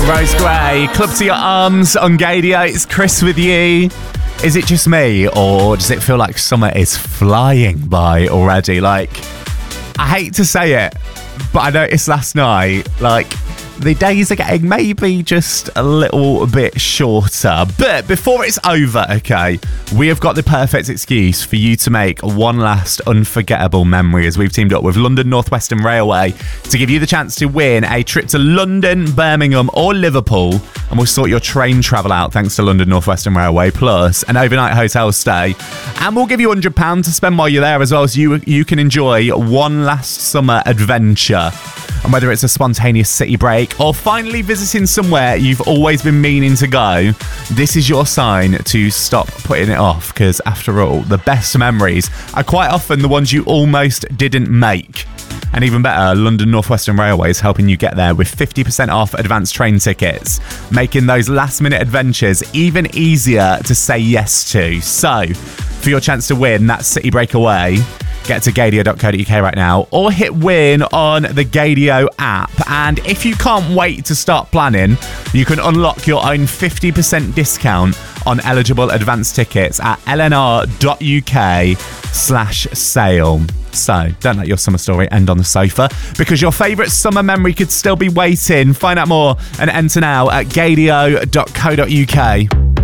Rose Gray, Club to Your Arms on Gadio. It's Chris with you. Is it just me, or does it feel like summer is flying by already? Like, I hate to say it, but I noticed last night, like, the days are getting maybe just a little bit shorter. But before it's over, okay, we have got the perfect excuse for you to make one last unforgettable memory as we've teamed up with London North Western Railway to give you the chance to win a trip to London, Birmingham or Liverpool. And we'll sort your train travel out thanks to London North Western Railway, plus an overnight hotel stay. And we'll give you £100 to spend while you're there as well, so you can enjoy one last summer adventure. And whether it's a spontaneous city break or finally visiting somewhere you've always been meaning to go, this is your sign to stop putting it off, because after all, the best memories are quite often the ones you almost didn't make. And even better, London North Western Railway is helping you get there with 50% off advanced train tickets, making those last-minute adventures even easier to say yes to. So, for your chance to win that city breakaway, get to gadio.co.uk right now or hit win on the Gadio app. And if you can't wait to start planning, you can unlock your own 50% discount on eligible advance tickets at lnr.uk/sale. So don't let your summer story end on the sofa, because your favourite summer memory could still be waiting. Find out more and enter now at gadio.co.uk.